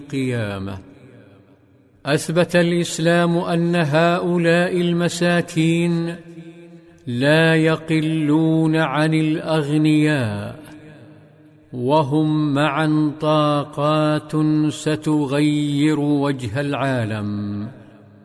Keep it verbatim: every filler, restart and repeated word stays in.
القيامة. أثبت الإسلام أن هؤلاء المساكين لا يقلون عن الأغنياء، وهم معا طاقات ستغير وجه العالم.